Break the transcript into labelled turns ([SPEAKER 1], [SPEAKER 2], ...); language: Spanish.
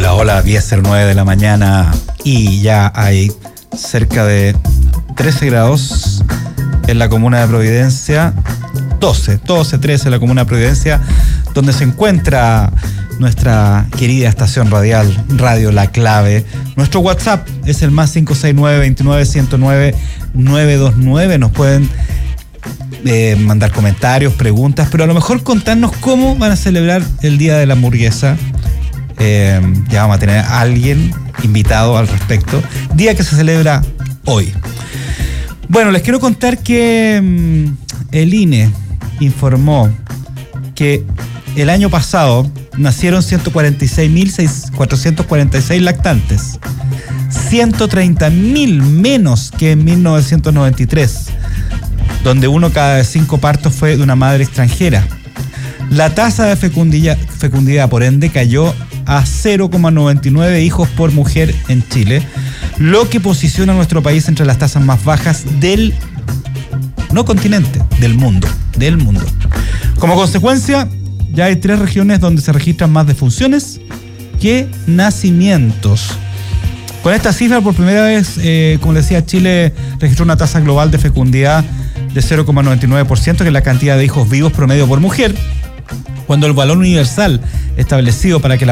[SPEAKER 1] Hola, 10:09 de la mañana y ya hay cerca de 13 grados en la comuna de Providencia, 12, 13 en la comuna de Providencia, donde se encuentra nuestra querida estación radial, Radio La Clave. Nuestro WhatsApp es el más 569-29-109-929. Nos pueden mandar comentarios, preguntas, pero a lo mejor contarnos cómo van a celebrar el Día de la Hamburguesa. Ya vamos a tener a alguien invitado al respecto. Día que se celebra hoy. Bueno, les quiero contar que el INE informó que el año pasado nacieron 146.446 lactantes, 130.000 menos que en 1993, donde 1 cada 5 partos fue de una madre extranjera. La tasa de fecundidad, por ende, cayó a 0,99 hijos por mujer en Chile, lo que posiciona a nuestro país entre las tasas más bajas del mundo. Como consecuencia, ya hay 3 regiones donde se registran más defunciones que nacimientos. Con esta cifra, por primera vez, como decía, Chile registró una tasa global de fecundidad de 0,99%, que es la cantidad de hijos vivos promedio por mujer, cuando el valor universal establecido para que la